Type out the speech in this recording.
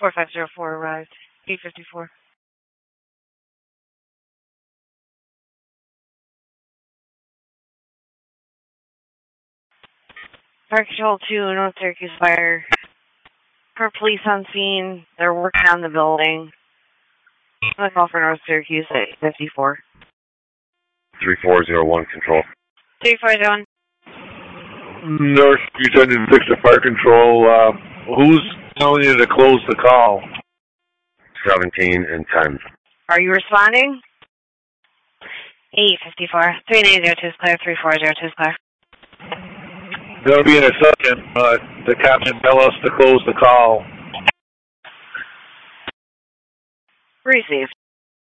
4504 arrived. 854. Fire Control 2, North Syracuse Fire. For police on scene, they're working on the building. I'm going to call for North Syracuse at 854. 3401 Control. 3401. North Syracuse Engine 6 to Fire Control. Who's telling you to close the call? 17 and 10. Are you responding? 854. 3902 is clear. 3402 is clear. That'll be in a second, but the captain tell us to close the call. Received.